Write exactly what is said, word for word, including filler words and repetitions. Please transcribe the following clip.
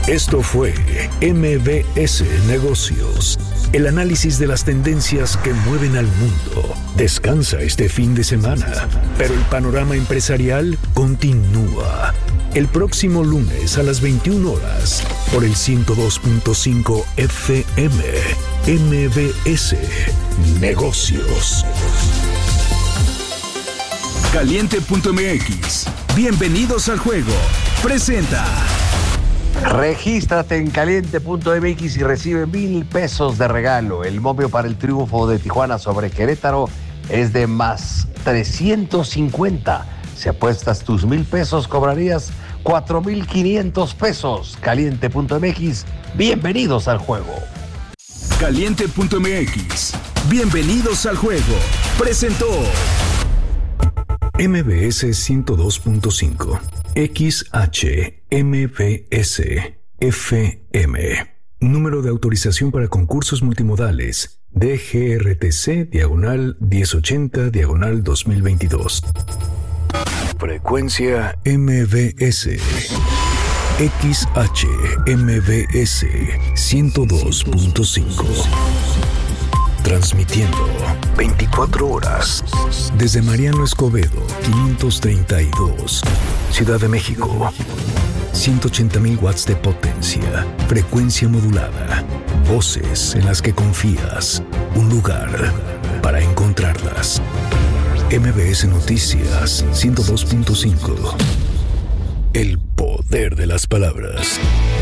Esto fue M B S Negocios, el análisis de las tendencias que mueven al mundo. Descansa este fin de semana, pero el panorama empresarial continúa. El próximo lunes a las veintiuna horas, por el ciento dos punto cinco F M, M B S Negocios. Caliente punto M X. Bienvenidos al juego. Presenta. Regístrate en caliente punto M X y recibe mil pesos de regalo. El momio para el triunfo de Tijuana sobre Querétaro es de más trescientos cincuenta. Si apuestas tus mil pesos, cobrarías cuatro mil quinientos pesos. Caliente punto M X, bienvenidos al juego. Caliente punto M X. Bienvenidos al juego. Presentó. M B S ciento dos punto cinco, X H M B S F M. Número de autorización para concursos multimodales D G R T C diagonal diez ochenta diagonal dos mil veintidós. Frecuencia M B S X H M B S ciento dos punto cinco. Transmitiendo veinticuatro horas desde Mariano Escobedo, quinientos treinta y dos, Ciudad de México. ciento ochenta mil watts de potencia, frecuencia modulada, voces en las que confías, un lugar para encontrarlas. M B S Noticias ciento dos punto cinco. El poder de las palabras.